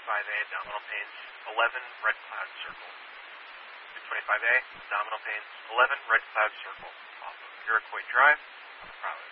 225A, abdominal pains, 11, red cloud circle. 225A, abdominal pains, 11, red cloud circle. Off of Iroquois Drive, Prowler.